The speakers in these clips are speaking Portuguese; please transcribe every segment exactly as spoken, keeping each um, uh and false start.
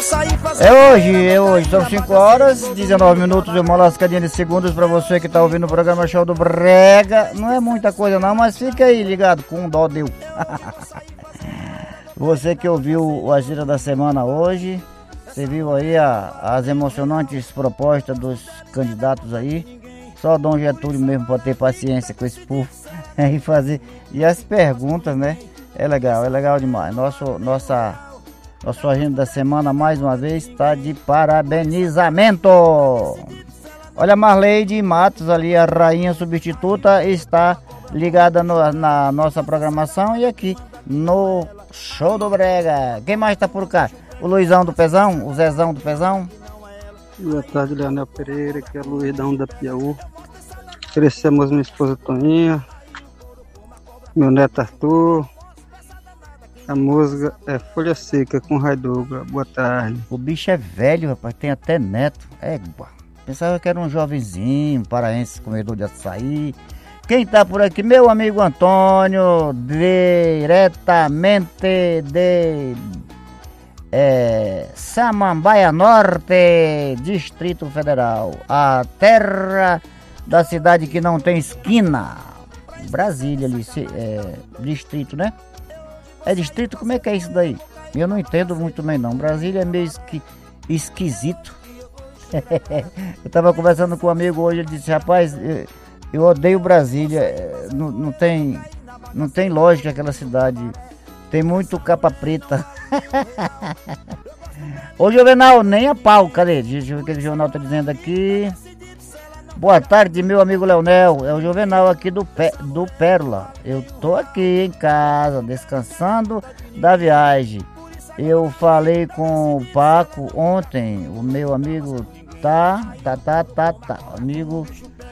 É hoje, é hoje, são cinco horas, dezenove minutos e uma lascadinha de segundos pra você que tá ouvindo o programa Show do Brega. Não é muita coisa não, mas fica aí ligado, com um dó deu. Você que ouviu o Agenda da Semana hoje, você viu aí a, as emocionantes propostas dos candidatos aí. Só Dom Getúlio mesmo pode ter paciência com esse povo e fazer. E as perguntas, né? É legal, é legal demais. Nosso, nossa, nossa agenda da semana, mais uma vez, está de parabenizamento. Olha, Marleide Matos ali, a rainha substituta, está ligada no, na nossa programação e aqui no Show do Brega. Quem mais está por cá? O Luizão do Pezão, o Zezão do Pezão. Boa tarde, Leonel Pereira, que é Luizão da Piauí. Oferecemos minha esposa Toninha, meu neto Arthur. A música é Folha Seca com Raiduga. Boa tarde. O bicho é velho, rapaz, tem até neto. Égua. Pensava que era um jovenzinho, paraense, comedor de açaí. Quem tá por aqui? Meu amigo Antônio, diretamente de é, Samambaia Norte, Distrito Federal. A terra da cidade que não tem esquina. Brasília ali, é, distrito, né? É distrito? Como é que é isso daí? Eu não entendo muito bem não. Brasília é meio esqui, esquisito. Eu tava conversando com um amigo hoje, ele disse, rapaz, eu, eu odeio Brasília, não, não, tem, não tem lógica aquela cidade, tem muito capa preta. Ô Juvenal, nem a pau, cadê? Deixa eu ver o que o jornal tá dizendo aqui. Boa tarde, meu amigo Leonel, é o Juvenal aqui do, Pé, do Pérola. Eu tô aqui em casa, descansando da viagem. Eu falei com o Paco ontem, o meu amigo tá, tá, tá, tá, tá, amigo...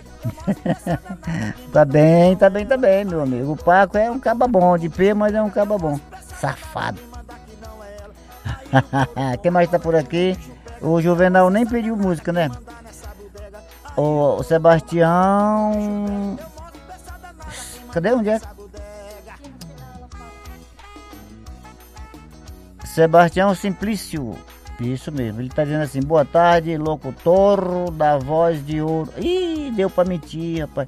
tá bem, tá bem, tá bem, meu amigo. O Paco é um caba bom, de pé, mas é um caba bom. Safado. Quem mais tá por aqui? O Juvenal nem pediu música, né? O, o Sebastião... Cadê? Onde é? Sebastião Simplício. Isso mesmo. Ele tá dizendo assim, boa tarde, locutor da voz de ouro. Ih, deu pra mentir, rapaz.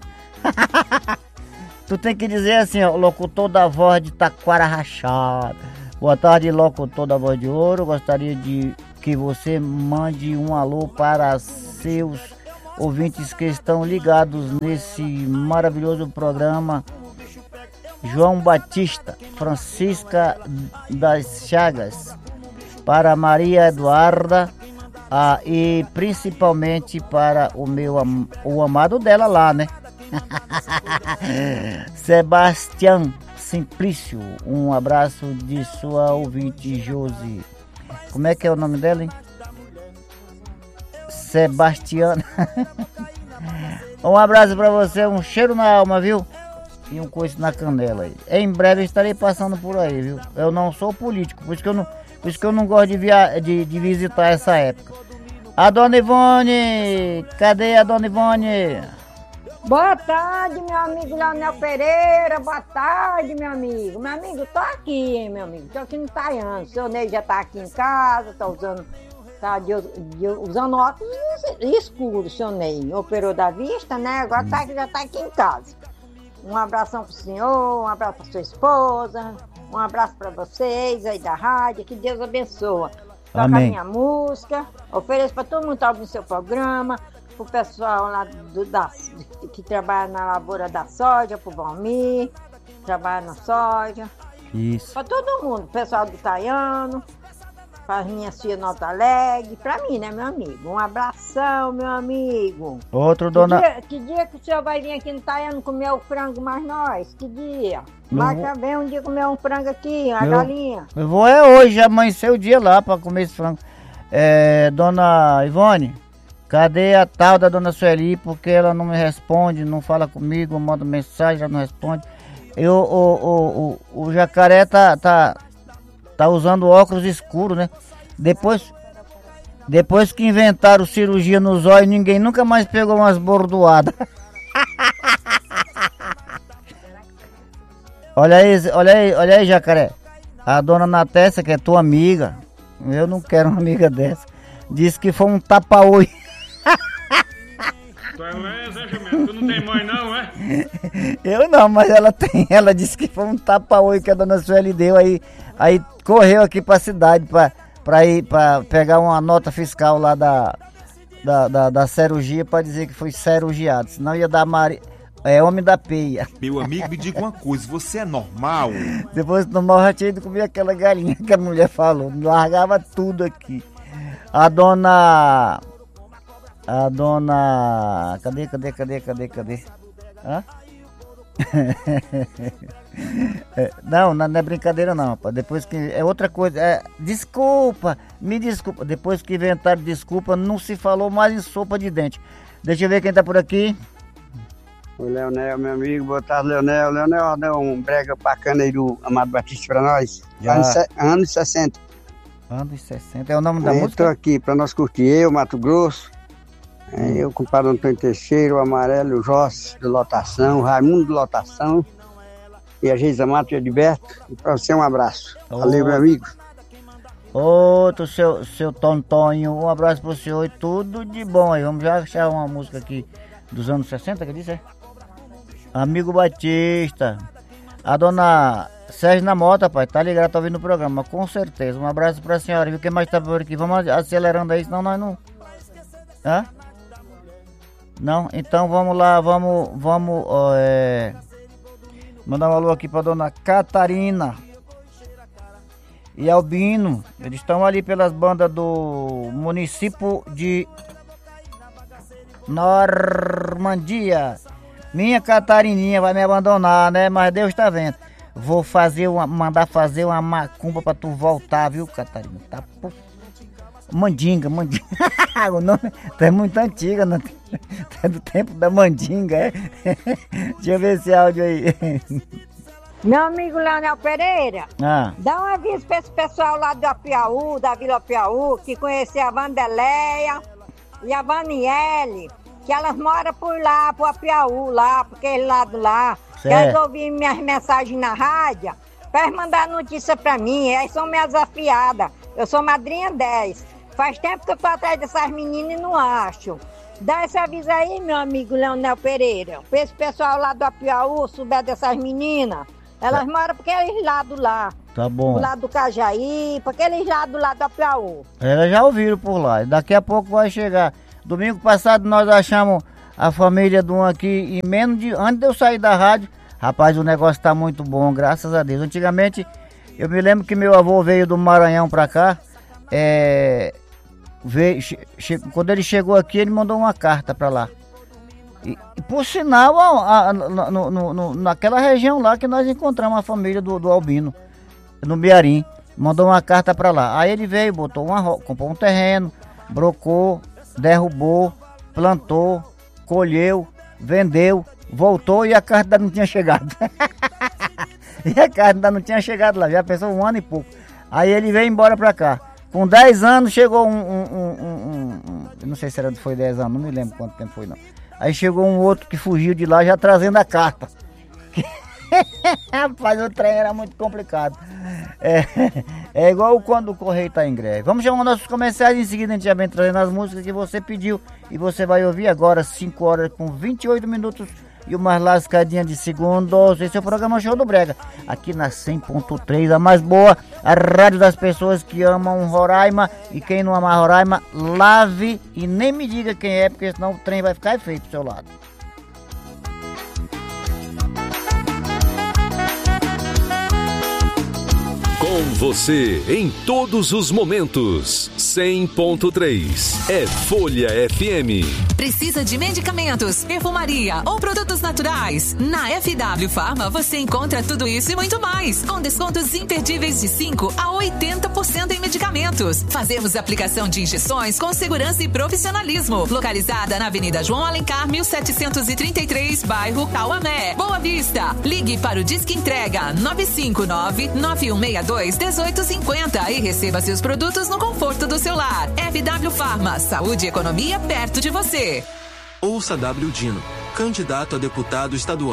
Tu tem que dizer assim, ó, locutor da voz de taquara rachada. Boa tarde, locutor da voz de ouro. Gostaria de que você mande um alô para seus ouvintes que estão ligados nesse maravilhoso programa. João Batista, Francisca das Chagas, para Maria Eduarda ah, e principalmente para o meu o amado dela lá, né? Sebastião Simplício, um abraço de sua ouvinte Josi. Como é que é o nome dela, hein? Sebastiana. Um abraço pra você, um cheiro na alma, viu? E um coice na canela aí. Em breve estarei passando por aí, viu? Eu não sou político, por isso que eu não, por isso que eu não gosto de, via, de, de visitar essa época. A dona Ivone, cadê a dona Ivone? Boa tarde, meu amigo Leonel Pereira. Boa tarde, meu amigo. Meu amigo, tô aqui, hein, meu amigo. Tô aqui no Taiano. O seu Ney já tá aqui em casa, tá usando... Tá de, de, usando óculos escuros, seu Ney. Operou da vista, né? Agora tá, já tá aqui em casa. Um abração pro senhor, um abraço pra sua esposa, um abraço pra vocês aí da rádio, que Deus abençoe. Toca a minha música, ofereço pra todo mundo que tá ouvindo seu programa, pro pessoal lá do, da, que trabalha na lavoura da soja, pro Valmir, que trabalha na soja. Isso. Pra todo mundo, pessoal do Taiano. Para minha filha Nota Alegre, para mim, né, meu amigo? Um abração, meu amigo. Outro, dona... Que dia que, dia que o senhor vai vir aqui no Taiano comer o frango mais nós? Que dia? Marca bem um dia comer um frango aqui, uma eu... galinha. Eu vou é hoje, amanhecer o dia lá para comer esse frango. É, dona Ivone, cadê a tal da dona Sueli? Porque ela não me responde, não fala comigo, eu mando mensagem, ela não responde. Eu, o, o, o, o jacaré tá... tá... Tá usando óculos escuros, né? Depois, depois que inventaram cirurgia nos olhos, ninguém nunca mais pegou umas bordoadas. Olha aí, olha aí, olha aí, jacaré. A dona Natécia, que é tua amiga, Eu não quero uma amiga dessa. Disse que foi um tapa-oi. Tu é lesa, Jumento? Tu não tem mãe não, é? Eu não, mas ela tem. Ela disse que foi um tapa-oi que a dona Sueli deu. Aí, aí correu aqui pra cidade pra, pra ir pra pegar uma nota fiscal lá da, da, da, da cirurgia pra dizer que foi cirurgiado. Senão ia dar mari... é homem da peia. Meu amigo, me diga uma coisa, você é normal? Depois do mal já tinha ido comer aquela galinha que a mulher falou. Largava tudo aqui. A dona... A dona... Cadê, cadê, cadê, cadê, cadê? Hã? Não, não é brincadeira não, rapaz. Depois que... É outra coisa. É... Desculpa, me desculpa. Depois que inventaram desculpa, não se falou mais em sopa de dente. Deixa eu ver quem tá por aqui. O Leonel, meu amigo, boa tarde, Leonel. Leonel, deu um brega bacana aí do Amado Batista pra nós. Já. Anos, anos sessenta. Anos sessenta, é o nome da Aí música? eu tô aqui pra nós curtir. Eu, Mato Grosso. Aí eu, compadre Antônio Teixeira, o Amarelo, o Jossi do Lotação, o Raimundo do Lotação. E a Geisa Mato e Edberto. E pra você um abraço. Oh. Valeu, meu amigo. Outro seu, seu Tontonho, um abraço pro senhor e tudo de bom aí. Vamos já achar uma música aqui dos anos sessenta, que disse, é? Amigo Batista. A dona Sérgio na moto, rapaz, tá ligado, tá ouvindo o programa, com certeza. Um abraço pra senhora, viu? Quem mais tá por aqui? Vamos acelerando aí, senão nós não... Hã? Não? Então vamos lá, vamos, vamos, ó, é... mandar um alô aqui pra dona Catarina e Albino. Eles estão ali pelas bandas do município de Normandia. Minha Catarininha vai me abandonar, né? Mas Deus tá vendo. Vou fazer uma, mandar fazer uma macumba pra tu voltar, viu, Catarina? Tá por... Mandinga, mandinga. O nome tá muito antigo, né? Tá do tempo da mandinga, é? Deixa eu ver esse áudio aí. Meu amigo Leonel Pereira, Ah. dá um aviso pra esse pessoal lá do Apiaú, da Vila Apiaú, que conheceu a Vandeleia e a Vaniele, que elas moram por lá, pro Apiaú, lá, por aquele lado lá. Que elas ouvem minhas mensagens na rádio, pra eles mandar notícia pra mim, elas são minhas afiadas. Eu sou madrinha dez. Faz tempo que eu tô atrás dessas meninas e não acho. Dá esse aviso aí, meu amigo Leonel Pereira. Pra esse pessoal lá do Apiaú, souber dessas meninas, elas moram por aqueles lados lá. Tá bom. Do lado do Cajaí, por aqueles lados lá do Apiaú. Elas já ouviram por lá. Daqui a pouco vai chegar. Domingo passado nós achamos a família de um aqui, e menos de... Antes de eu sair da rádio, rapaz, o negócio tá muito bom, graças a Deus. Antigamente, eu me lembro que meu avô veio do Maranhão pra cá. É... Veio, che, che, quando ele chegou aqui, ele mandou uma carta pra lá. E, e por sinal, a, a, no, no, no, naquela região lá que nós encontramos a família do, do Albino, no Biarim, mandou uma carta pra lá. Aí ele veio, botou uma, comprou um terreno, brocou, derrubou, plantou, colheu, vendeu, voltou e a carta ainda não tinha chegado. E a carta ainda não tinha chegado lá, já pensou um ano e pouco. Aí ele veio embora pra cá. Com dez anos chegou um, um, um, um, um, eu não sei se era, foi dez anos, não me lembro quanto tempo foi não. Aí chegou um outro que fugiu de lá já trazendo a carta. Rapaz, o trem era muito complicado. É, é igual quando o correio está em greve. Vamos chamar nossos comerciais, em seguida a gente já vem trazendo as músicas que você pediu. E você vai ouvir agora, cinco horas com vinte e oito minutos e uma lascadinha de segundos. Esse é o programa Show do Brega, aqui na cem ponto três, a mais boa, a rádio das pessoas que amam Roraima. E quem não ama Roraima, lave e nem me diga quem é, porque senão o trem vai ficar feio pro seu lado. Com você em todos os momentos. cem ponto três é Folha F M. Precisa de medicamentos, perfumaria ou produtos naturais? Na F W Pharma você encontra tudo isso e muito mais, com descontos imperdíveis de cinco a oitenta por cento em medicamentos. Fazemos aplicação de injeções com segurança e profissionalismo. Localizada na Avenida João Alencar, mil setecentos e trinta e três, bairro Cauamé, Boa Vista. Ligue para o Disque Entrega nove cinco nove, nove um seis dois, um oito cinco zero e receba seus produtos no conforto do seu lar. F W Pharma, saúde e economia perto de você. Ouça W Dino, candidato a deputado estadual.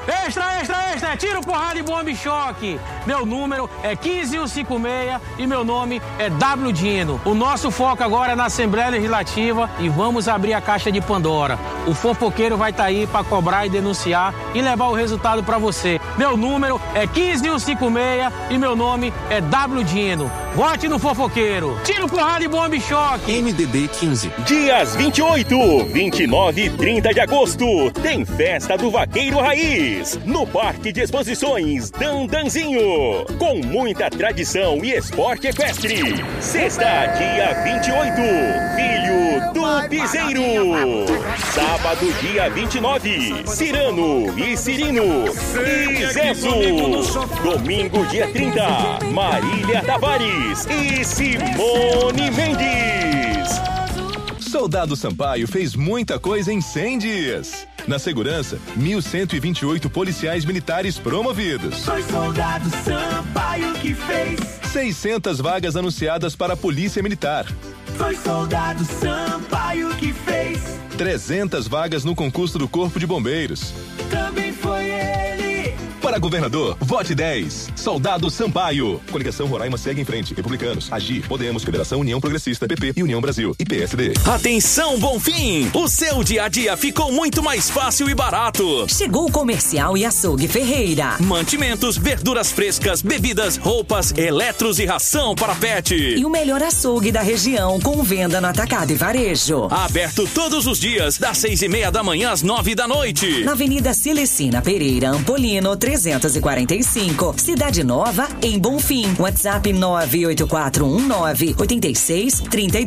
Extra, extra, extra, é tiro, porrada e bomba e choque. Meu número é quinze mil cento e cinquenta e seis e meu nome é W Dino. O nosso foco agora é na Assembleia Legislativa e vamos abrir a caixa de Pandora. O fofoqueiro vai estar aí para cobrar e denunciar e levar o resultado para você. Meu número é quinze mil cento e cinquenta e seis e meu nome é W Dino. Vote no fofoqueiro. Tiro, porrada e bomba e choque. M D D quinze. Dias vinte e oito, vinte e nove e trinta de agosto tem Festa do Vaqueiro Raiz no Parque de Exposições Dandanzinho, com muita tradição e esporte equestre. Sexta, dia vinte e oito, Filho do Piseiro. Sábado, dia vinte e nove, Cirano e Cirino e Zezo. Domingo, dia trinta, Marília Tavares e Simone Mendes. Soldado Sampaio fez muita coisa em cem dias. Na segurança, mil cento e vinte e oito policiais militares promovidos. Foi Soldado Sampaio que fez. seiscentas vagas anunciadas para a Polícia Militar. Foi Soldado Sampaio que fez. trezentas vagas no concurso do Corpo de Bombeiros. Também foi ele. Para governador, vote dez. Soldado Sampaio. Coligação Roraima segue em frente. Republicanos, Agir, Podemos, Federação União Progressista, P P e União Brasil e P S D. Atenção, Bonfim! O seu dia a dia ficou muito mais fácil e barato. Chegou o Comercial e Açougue Ferreira. Mantimentos, verduras frescas, bebidas, roupas, eletros e ração para pet. E o melhor açougue da região com venda no atacado e varejo. Aberto todos os dias, das seis e meia da manhã às nove da noite. Na Avenida Celecina Pereira, Ampolino, trezentos e quarenta e cinco, Cidade Nova, em Bonfim. WhatsApp nove oito quatro um nove oito seis três dois.